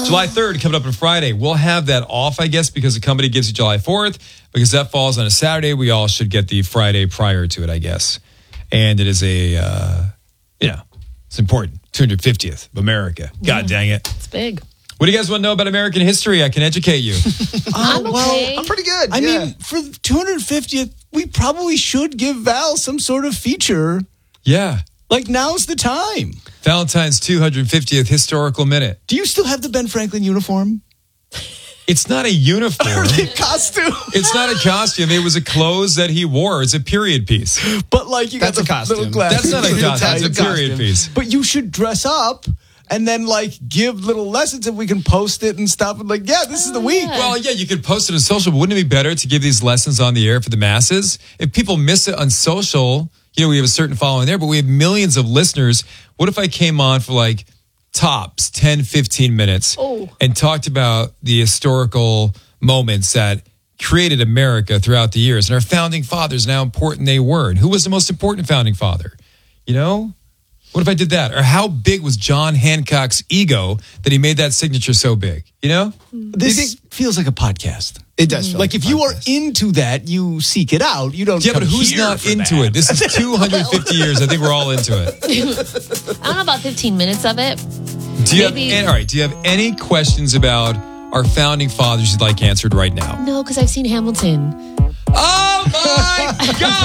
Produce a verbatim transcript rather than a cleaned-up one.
July third coming up on Friday. We'll have that off, I guess, because the company gives you July fourth. Because that falls on a Saturday, we all should get the Friday prior to it, I guess. And it is a, uh, you know, it's important. two hundred fiftieth of America. God yeah. dang it. It's big. What do you guys want to know about American history? I can educate you. I'm okay. Well, I'm pretty good. I yeah. mean, for two hundred fiftieth, we probably should give Val some sort of feature. Yeah. Like, now's the time. Valentine's two hundred fiftieth historical minute. Do you still have the Ben Franklin uniform? It's not a uniform. costume. It's not a costume. It was a clothes that he wore. It's a period piece. But like you That's got a the costume. little glasses. That's not a costume. That's a period costume. piece. But you should dress up and then like give little lessons, and we can post it and stuff. And like, yeah, this is the week. yeah. Well, yeah, you could post it on social, but wouldn't it be better to give these lessons on the air for the masses? If people miss it on social, you know, we have a certain following there, but we have millions of listeners. What if I came on for like tops ten, fifteen minutes Oh. and talked about the historical moments that created America throughout the years and our founding fathers and how important they were and who was the most important founding father? You know? What if I did that? Or how big was John Hancock's ego that he made that signature so big? You know? This feels like a podcast. It does feel Like, like if a you are podcast. into that, you seek it out. You don't. Yeah, but come who's here not for into that. it? This is two hundred fifty years. I think we're all into it. I don't know about fifteen minutes of it. Do you Maybe- have, and, all right, do you have any questions about our founding fathers you'd like answered right now? No, because I've seen Hamilton. Oh, my God!